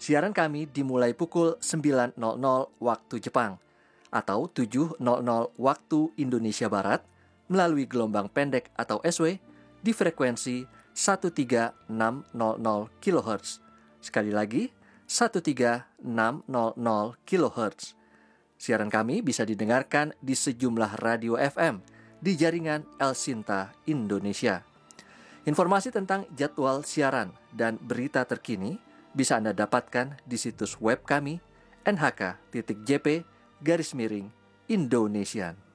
Siaran kami dimulai pukul 9.00 waktu Jepang atau 7.00 waktu Indonesia Barat melalui gelombang pendek atau SW di frekuensi 13600 kHz. Sekali lagi, 13600 kHz. Siaran kami bisa didengarkan di sejumlah radio FM di jaringan El Sinta Indonesia. Informasi tentang jadwal siaran dan berita terkini bisa Anda dapatkan di situs web kami nhk.jp/Indonesian.